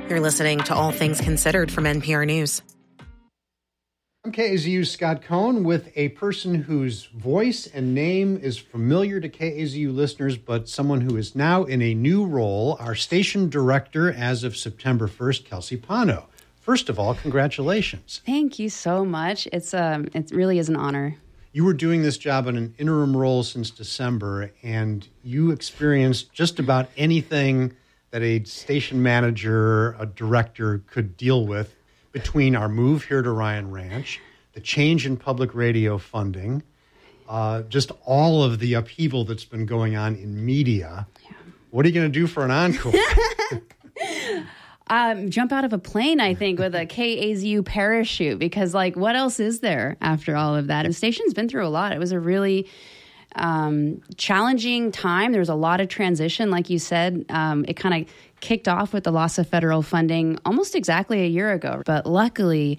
You're listening to All Things Considered from NPR News. I'm KAZU's Scott Cohn with a person whose voice and name is familiar to KAZU listeners, but someone who is now in a new role, our station director as of September 1st, Kelsey Pano. First of all, congratulations. Thank you so much. It really is an honor. You were doing this job in an interim role since December, and you experienced just about anything that a station manager, a director could deal with between our move here to Ryan Ranch, the change in public radio funding, just all of the upheaval that's been going on in media. Yeah. What are you going to do for an encore? Jump out of a plane, I think, with a KAZU parachute, because, what else is there after all of that? The station's been through a lot. It was a really challenging time. There was a lot of transition, like you said. It kind of kicked off with the loss of federal funding almost exactly a year ago. But luckily,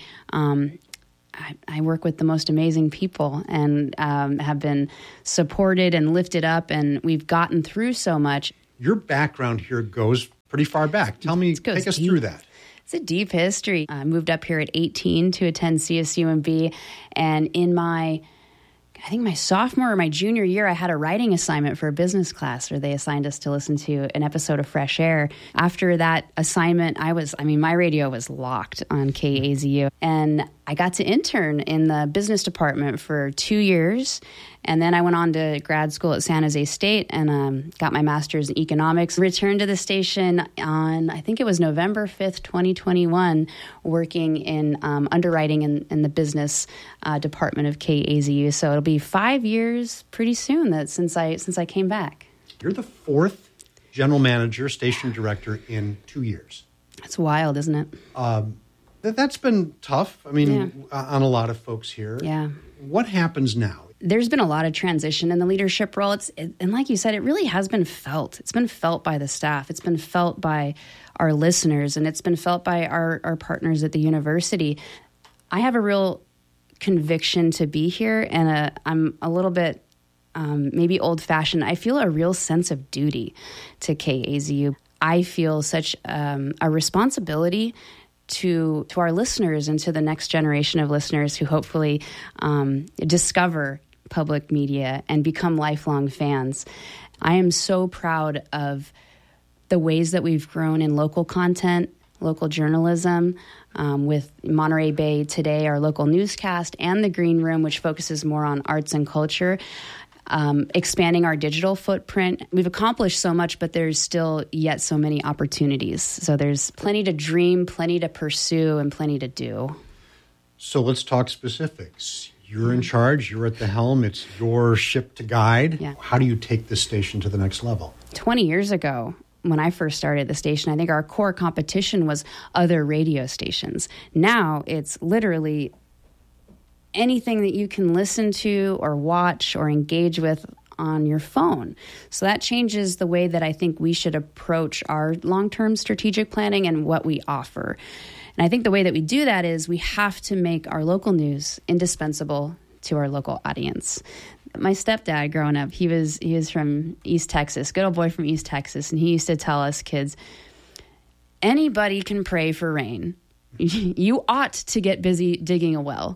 I work with the most amazing people and have been supported and lifted up, and we've gotten through so much. Your background here goes pretty far back. Take us through that. It's a deep history. I moved up here at 18 to attend CSUMB, and in my sophomore or my junior year, I had a writing assignment for a business class where they assigned us to listen to an episode of Fresh Air. After that assignment, my radio was locked on KAZU. And I got to intern in the business department for 2 years. And then I went on to grad school at San Jose State and got my master's in economics. Returned to the station on, I think it was November 5th, 2021, working in underwriting in the business department of KAZU. So it'll be 5 years pretty soon since I came back. You're the fourth general manager, station director in 2 years. That's wild, isn't it? That's been tough. On a lot of folks here. Yeah. What happens now? There's been a lot of transition in the leadership role. And like you said, it really has been felt. It's been felt by the staff. It's been felt by our listeners, and it's been felt by our partners at the university. I have a real conviction to be here, and I'm a little bit maybe old-fashioned. I feel a real sense of duty to KAZU. I feel such a responsibility to our listeners and to the next generation of listeners who hopefully discover public media and become lifelong fans. I am so proud of the ways that we've grown in local content, local journalism, with Monterey Bay Today, our local newscast, and the Green Room, which focuses more on arts and culture. Expanding our digital footprint. We've accomplished so much, but there's still yet so many opportunities. So there's plenty to dream, plenty to pursue, and plenty to do. So let's talk specifics. You're in charge. You're at the helm. It's your ship to guide. Yeah. How do you take this station to the next level? 20 years ago, when I first started the station, I think our core competition was other radio stations. Now it's literally anything that you can listen to or watch or engage with on your phone. So that changes the way that I think we should approach our long-term strategic planning and what we offer. And I think the way that we do that is we have to make our local news indispensable to our local audience. My stepdad growing up, he was from East Texas, good old boy from East Texas, and he used to tell us kids, anybody can pray for rain. You ought to get busy digging a well.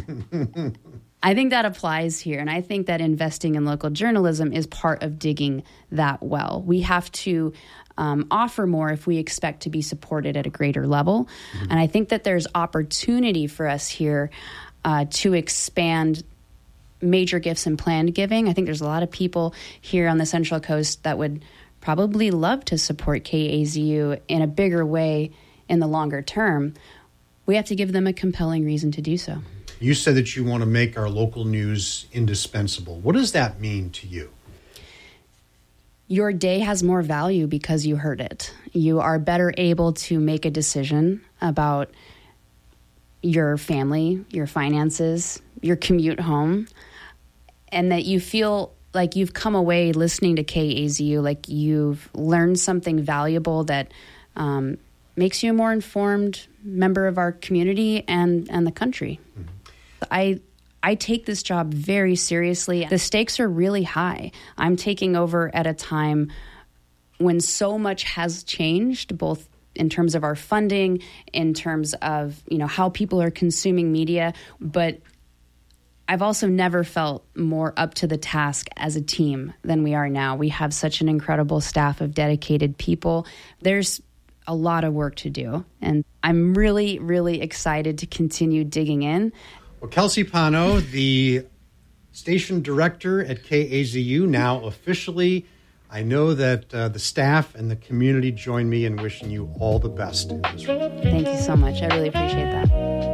I think that applies here, and I think that investing in local journalism is part of digging that well. We have to offer more if we expect to be supported at a greater level. Mm-hmm. And I think that there's opportunity for us here to expand major gifts and planned giving. I think there's a lot of people here on the Central Coast that would probably love to support KAZU in a bigger way in the longer term. We have to give them a compelling reason to do so. You said that you want to make our local news indispensable. What does that mean to you? Your day has more value because you heard it. You are better able to make a decision about your family, your finances, your commute home, and that you feel like you've come away listening to KAZU, like you've learned something valuable that makes you a more informed member of our community and the country. Mm-hmm. I take this job very seriously. The stakes are really high. I'm taking over at a time when so much has changed, both in terms of our funding, in terms of, how people are consuming media. But I've also never felt more up to the task as a team than we are now. We have such an incredible staff of dedicated people. There's a lot of work to do, and I'm really, really excited to continue digging in. Well, Kelsey Pano, the station director at KAZU, now officially. I know that the staff and the community join me in wishing you all the best in this role. Thank you so much. I really appreciate that.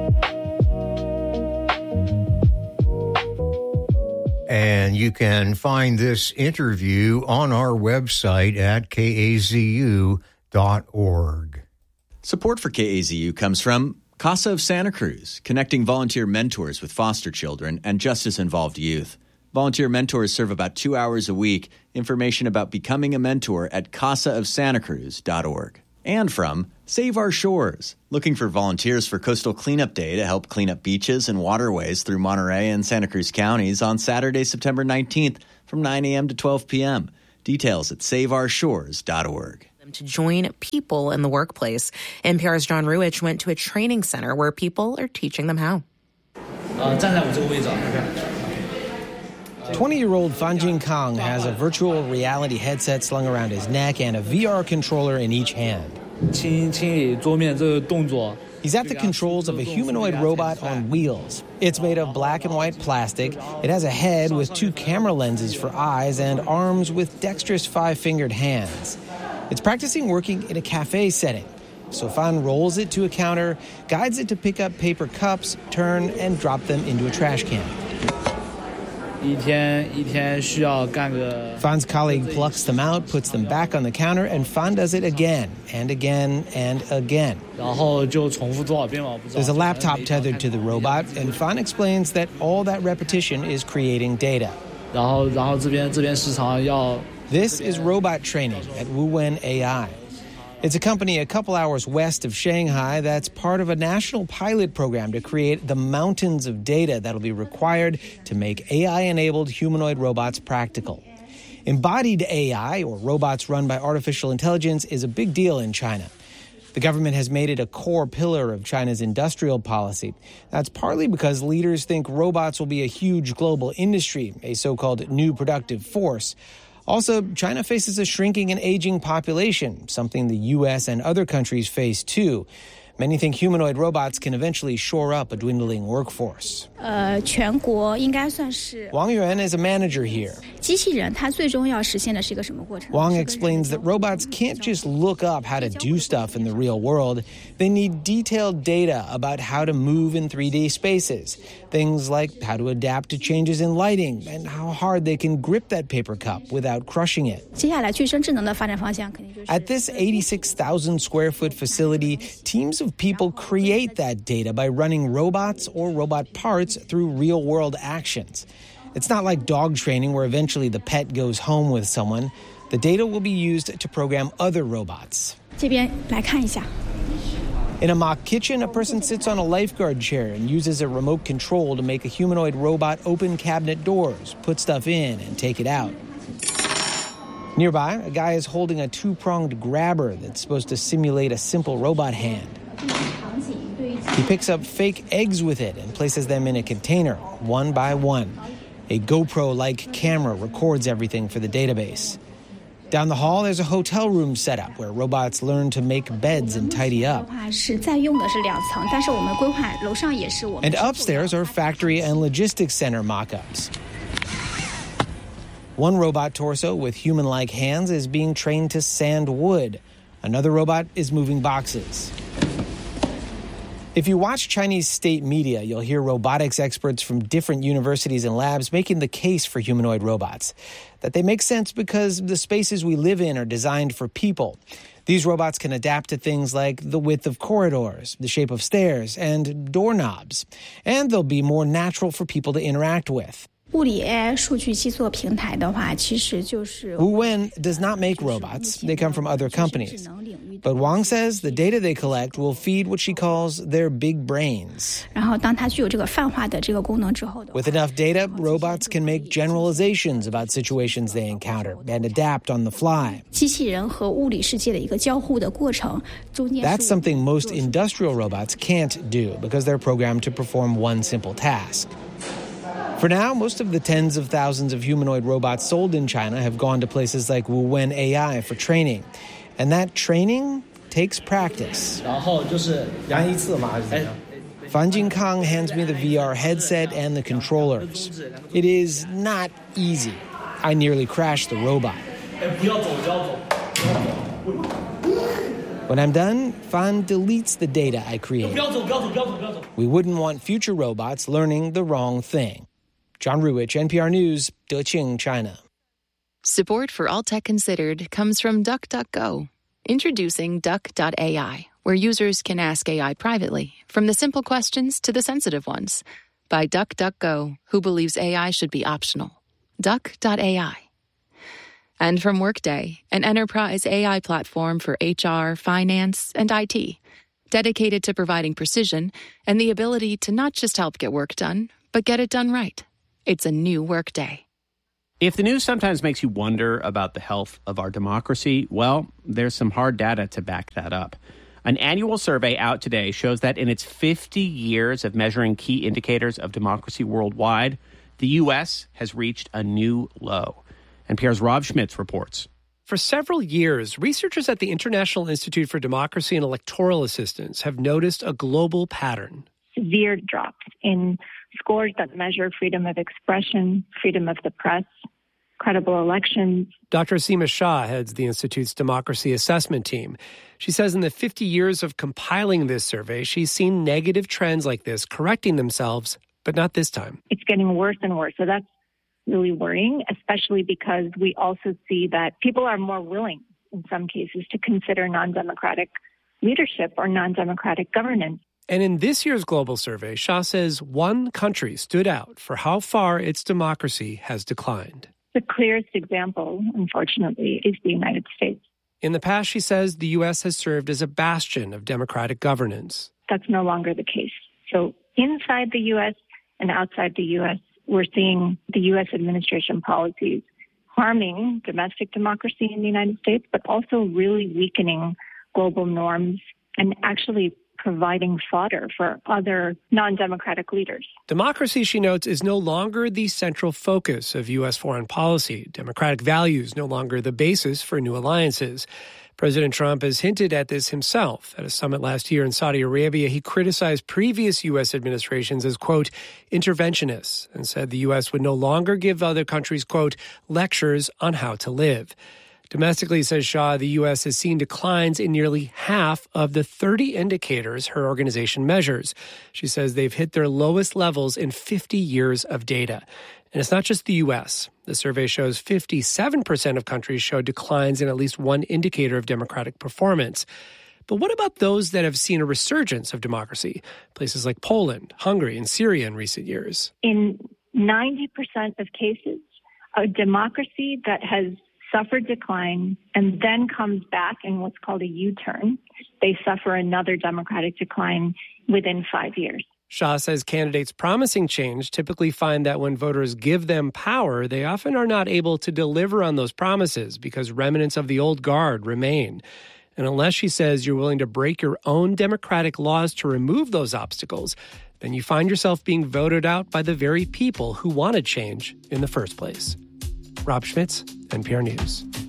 And you can find this interview on our website at kazu.org. Support for KAZU comes from Casa of Santa Cruz, connecting volunteer mentors with foster children and justice-involved youth. Volunteer mentors serve about 2 hours a week. Information about becoming a mentor at casaofsantacruz.org. And from Save Our Shores, looking for volunteers for Coastal Cleanup Day to help clean up beaches and waterways through Monterey and Santa Cruz counties on Saturday, September 19th from 9 a.m. to 12 p.m. Details at saveourshores.org. To join people in the workplace. NPR's John Ruich went to a training center where people are teaching them how. 20-year-old Fan Jing Kang has a virtual reality headset slung around his neck and a VR controller in each hand. He's at the controls of a humanoid robot on wheels. It's made of black and white plastic. It has a head with 2 camera lenses for eyes and arms with dexterous 5-fingered hands. It's practicing working in a cafe setting. So Fan rolls it to a counter, guides it to pick up paper cups, turn, and drop them into a trash can. Fan's colleague plucks them out, puts them back on the counter, and Fan does it again and again and again. There's a laptop tethered to the robot, and Fan explains that all that repetition is creating data. This is robot training at Wuwen AI. It's a company a couple hours west of Shanghai that's part of a national pilot program to create the mountains of data that'll be required to make AI-enabled humanoid robots practical. Embodied AI, or robots run by artificial intelligence, is a big deal in China. The government has made it a core pillar of China's industrial policy. That's partly because leaders think robots will be a huge global industry, a so-called new productive force. Also, China faces a shrinking and aging population, something the U.S. and other countries face too. Many think humanoid robots can eventually shore up a dwindling workforce. Wang Yuan is a manager here. Wang explains that robots can't just look up how to do stuff in the real world. They need detailed data about how to move in 3D spaces. Things like how to adapt to changes in lighting and how hard they can grip that paper cup without crushing it. At this 86,000 square foot facility, teams of people create that data by running robots or robot parts through real-world actions. It's not like dog training where eventually the pet goes home with someone. The data will be used to program other robots. In a mock kitchen, a person sits on a lifeguard chair and uses a remote control to make a humanoid robot open cabinet doors, put stuff in, and take it out. Nearby, a guy is holding a 2-pronged grabber that's supposed to simulate a simple robot hand. He picks up fake eggs with it and places them in a container, one by one. A GoPro-like camera records everything for the database. Down the hall, there's a hotel room set up where robots learn to make beds and tidy up. And upstairs are factory and logistics center mock-ups. One robot torso with human-like hands is being trained to sand wood. Another robot is moving boxes. If you watch Chinese state media, you'll hear robotics experts from different universities and labs making the case for humanoid robots. That they make sense because the spaces we live in are designed for people. These robots can adapt to things like the width of corridors, the shape of stairs, and doorknobs. And they'll be more natural for people to interact with. Wuwen does not make robots. They come from other companies. But Wang says the data they collect will feed what she calls their big brains. With enough data, robots can make generalizations about situations they encounter and adapt on the fly. That's something most industrial robots can't do because they're programmed to perform one simple task. For now, most of the tens of thousands of humanoid robots sold in China have gone to places like Wuwen AI for training. And that training takes practice. Fan Jingkang hands me the VR headset and the controllers. It is not easy. I nearly crashed the robot. When I'm done, Fan deletes the data I created. We wouldn't want future robots learning the wrong thing. John Ruwich, NPR News, Deqing, China. Support for All Tech Considered comes from DuckDuckGo. Introducing Duck.ai, where users can ask AI privately, from the simple questions to the sensitive ones. By DuckDuckGo, who believes AI should be optional. Duck.ai. And from Workday, an enterprise AI platform for HR, finance, and IT, dedicated to providing precision and the ability to not just help get work done, but get it done right. It's a new Workday. If the news sometimes makes you wonder about the health of our democracy, well, there's some hard data to back that up. An annual survey out today shows that in its 50 years of measuring key indicators of democracy worldwide, the U.S. has reached a new low. NPR's Rob Schmitz reports. For several years, researchers at the International Institute for Democracy and Electoral Assistance have noticed a global pattern. Severe drops in scores that measure freedom of expression, freedom of the press, credible elections. Dr. Seema Shah heads the Institute's democracy assessment team. She says in the 50 years of compiling this survey, she's seen negative trends like this correcting themselves, but not this time. It's getting worse and worse. So that's really worrying, especially because we also see that people are more willing, in some cases, to consider non-democratic leadership or non-democratic governance. And in this year's global survey, Shah says one country stood out for how far its democracy has declined. The clearest example, unfortunately, is the United States. In the past, she says, the U.S. has served as a bastion of democratic governance. That's no longer the case. So inside the U.S. and outside the U.S., we're seeing the U.S. administration policies harming domestic democracy in the United States, but also really weakening global norms and actually providing fodder for other non-democratic leaders. Democracy, she notes, is no longer the central focus of U.S. foreign policy. Democratic values no longer the basis for new alliances. President Trump has hinted at this himself. At a summit last year in Saudi Arabia, he criticized previous U.S. administrations as, quote, interventionists, and said the U.S. would no longer give other countries, quote, lectures on how to live. Domestically, says Shah, the U.S. has seen declines in nearly half of the 30 indicators her organization measures. She says they've hit their lowest levels in 50 years of data. And it's not just the U.S. The survey shows 57% of countries show declines in at least one indicator of democratic performance. But what about those that have seen a resurgence of democracy? Places like Poland, Hungary, and Syria in recent years. In 90% of cases, a democracy that has suffered decline and then comes back in what's called a U-turn, they suffer another democratic decline within 5 years. Shah says candidates promising change typically find that when voters give them power, they often are not able to deliver on those promises because remnants of the old guard remain. And unless, she says, you're willing to break your own democratic laws to remove those obstacles, then you find yourself being voted out by the very people who wanted change in the first place. Rob Schmitz, NPR News.